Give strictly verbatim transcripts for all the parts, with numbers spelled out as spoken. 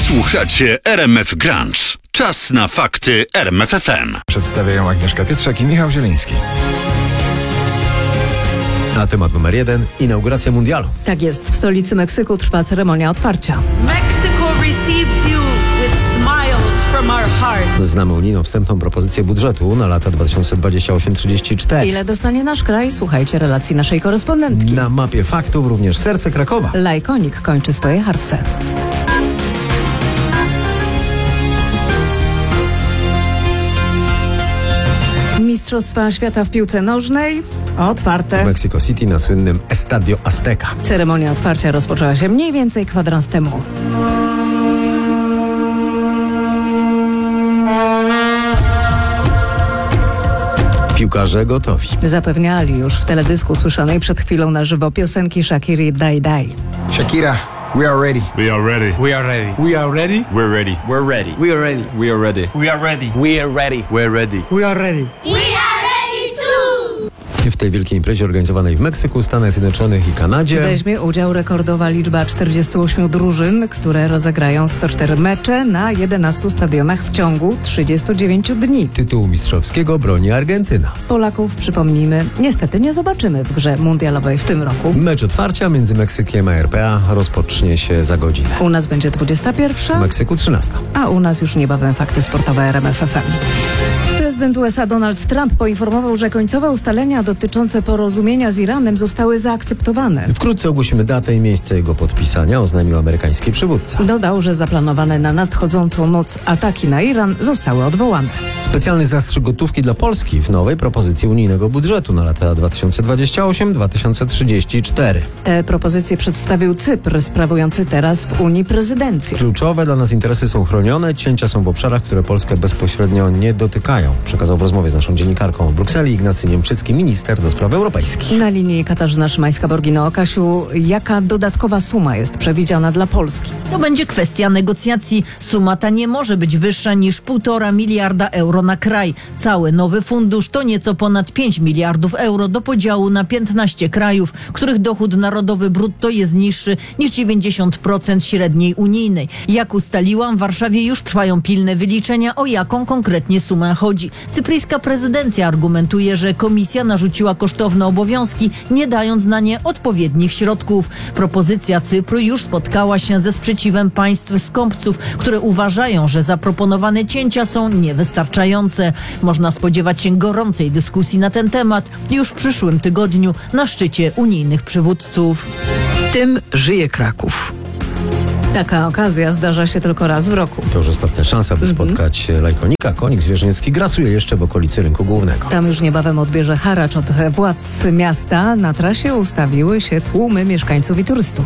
Słuchacie R M F Grunge. Czas na fakty R M F F M. Przedstawiają Agnieszka Pietrzak i Michał Zieliński. A temat numer jeden – inauguracja mundialu. Tak jest, w stolicy Meksyku trwa ceremonia otwarcia. Mexico receives you with smiles from our heart. Znamy unijną wstępną propozycję budżetu na lata dwa tysiące dwudziesty ósmy do trzydziestego czwartego. Ile dostanie nasz kraj? Słuchajcie relacji naszej korespondentki. Na mapie faktów również serce Krakowa. Lajkonik kończy swoje harce. Mistrzostwa świata w piłce nożnej otwarte. W Mexico City na słynnym Estadio Azteca. Ceremonia otwarcia rozpoczęła się mniej więcej kwadrans temu. Piłkarze gotowi. Zapewniali już w teledysku słyszanej przed chwilą na żywo piosenki Shakiry Daj Daj. Shakira, we are ready. We are ready. We are ready. We are ready. We're ready. We're ready. We are ready. We are ready. We are ready. We are ready. We're ready. We are ready. W tej wielkiej imprezie organizowanej w Meksyku, Stanach Zjednoczonych i Kanadzie Weźmie udział rekordowa liczba czterdziestu ośmiu drużyn, które rozegrają sto cztery mecze na jedenastu stadionach w ciągu trzydziestu dziewięciu dni. tytułu mistrzowskiego broni Argentyna. Polaków, przypomnijmy, niestety nie zobaczymy w grze mundialowej w tym roku. Mecz otwarcia między Meksykiem a R P A rozpocznie się za godzinę. U nas będzie dwudziesta pierwsza, W Meksyku trzynasta. a u nas już niebawem fakty sportowe R M F F M. Prezydent U S A Donald Trump poinformował, że końcowe ustalenia dotyczące porozumienia z Iranem zostały zaakceptowane. Wkrótce ogłosimy datę i miejsce jego podpisania, oznajmił amerykański przywódca. Dodał, że zaplanowane na nadchodzącą noc ataki na Iran zostały odwołane. Specjalny zastrzyk gotówki dla Polski w nowej propozycji unijnego budżetu na lata dwa tysiące dwudziesty ósmy do dwa tysiące trzydziestego czwartego. Te propozycje przedstawił Cypr, sprawujący teraz w Unii prezydencję. Kluczowe dla nas interesy są chronione, cięcia są w obszarach, które Polskę bezpośrednio nie dotykają, przekazał w rozmowie z naszą dziennikarką w Brukseli Ignacy Niemczycki, minister do spraw europejskich. Na linii Katarzyna Szymańska-Borgino. Kasiu, jaka dodatkowa suma jest przewidziana dla Polski? To będzie kwestia negocjacji. Suma ta nie może być wyższa niż półtora miliarda euro na kraj. Cały nowy fundusz to nieco ponad pięć miliardów euro do podziału na piętnaście krajów, których dochód narodowy brutto jest niższy niż dziewięćdziesiąt procent średniej unijnej. Jak ustaliłam, w Warszawie już trwają pilne wyliczenia, o jaką konkretnie sumę chodzi. Cypryjska prezydencja argumentuje, że komisja narzuciła kosztowne obowiązki, nie dając na nie odpowiednich środków. Propozycja Cypru już spotkała się ze sprzeciwem państw skąpców, które uważają, że zaproponowane cięcia są niewystarczające. Można spodziewać się gorącej dyskusji na ten temat już w przyszłym tygodniu na szczycie unijnych przywódców. Tym żyje Kraków. Taka okazja zdarza się tylko raz w roku. To już ostatnia szansa, by spotkać Lajkonika. Konik zwierzęcki grasuje jeszcze w okolicy Rynku Głównego. Tam już niebawem odbierze haracz od władz miasta. Na trasie ustawiły się tłumy mieszkańców i turystów.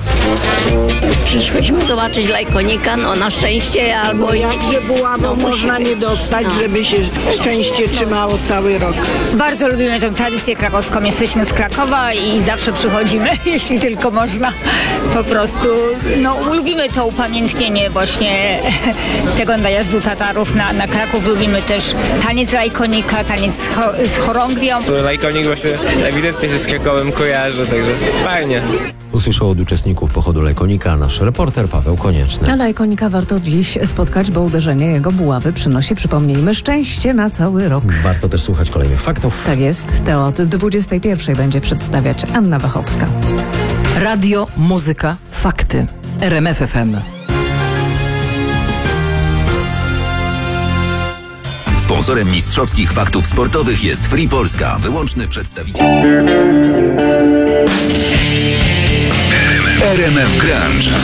Przyszłyśmy zobaczyć Lajkonika, no na szczęście albo... Bo jakże buławą no, można nie dostać, no. żeby się szczęście trzymało cały rok. Bardzo lubimy tę tradycję krakowską. Jesteśmy z Krakowa i zawsze przychodzimy, jeśli tylko można. Po prostu, no lubimy to upamiętnienie właśnie tego najazdu Tatarów na, na Kraków. Lubimy też taniec Lajkonika, taniec z, cho z chorągwią. To Lajkonik właśnie ewidentnie się z Krakowem kojarzy, także fajnie. Usłyszał od uczestników pochodu Lajkonika nasz reporter Paweł Konieczny. A Lajkonika warto dziś spotkać, bo uderzenie jego buławy przynosi, przypomnijmy, szczęście na cały rok. Warto też słuchać kolejnych faktów. Tak jest. Te od dwudziestej pierwszej będzie przedstawiać Anna Wachowska. Radio, muzyka, fakty. R M F F M. Sponsorem mistrzowskich faktów sportowych jest Free Polska, wyłączny przedstawiciel R M F Grunge.